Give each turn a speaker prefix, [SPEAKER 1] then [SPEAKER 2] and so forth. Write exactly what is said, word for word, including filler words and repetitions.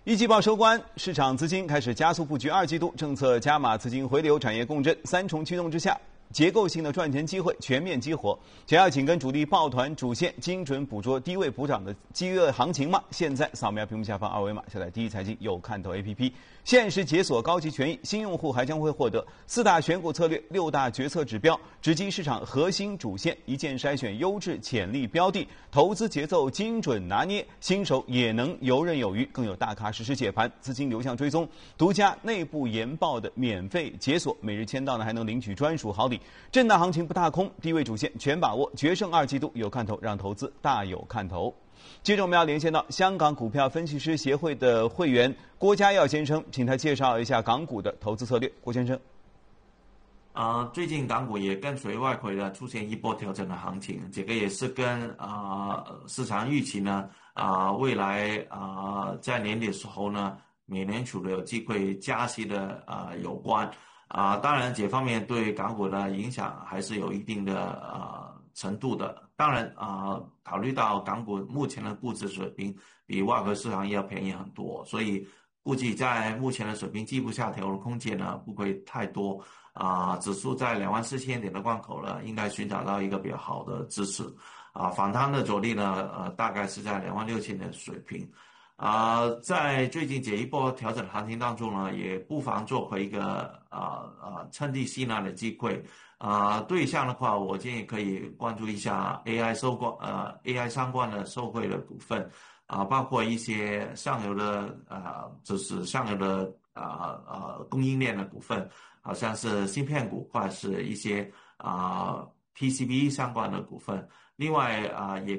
[SPEAKER 1] 一季报收官，市场资金开始加速布局二季度，政策加码资金回流、产业共振三重驱动之下，结构性的赚钱机会全面激活。想要紧跟主力抱团主线，精准捕捉低位补涨的饥饿行情吗？现在扫描屏幕下方二维码，下载第一财经有看头 A P P， 限时解锁高级权益，新用户还将会获得四大选股策略、六大决策指标，直击市场核心主线，一键筛选优质潜力标的，投资节奏精准拿捏，新手也能游刃有余，更有大咖实时解盘、资金流向追踪、独家内部研报的免费解锁，每日签到呢还能领取专属好礼。震荡行情不踏空，低位主线全把握，决胜二季度有看头，让投资大有看头。接着我们要连线到香港股票分析师协会的会员郭家耀先生，请他介绍一下港股的投资策略。郭先生，
[SPEAKER 2] 啊、呃，最近港股也跟随外围的出现一波调整的行情，这个也是跟啊、呃、市场预期呢啊、呃、未来啊、呃、在年底的时候呢，美联储的有机会加息的啊、呃、有关啊、呃，当然这方面对港股的影响还是有一定的啊、呃、程度的。当然啊、呃，考虑到港股目前的估值水平比外围市场也要便宜很多，所以估计在目前的水平，进一步下调的空间呢不会太多。啊、呃，指数在两万四千点的关口呢，应该寻找到一个比较好的支持。啊、呃，反弹的阻力呢，呃，大概是在两万六千点的水平。啊、呃，在最近这一波调整行情当中呢，也不妨做回一个啊啊趁低吸纳的机会。啊、呃，对象的话，我建议可以关注一下 A I 收关呃 A I 相关的受惠的股份。啊、呃，包括一些上游的啊、呃，就是上游的啊啊供应链的股份。好像是芯片股或者是一些啊、呃、P C B 相关的股份，另外啊、呃、也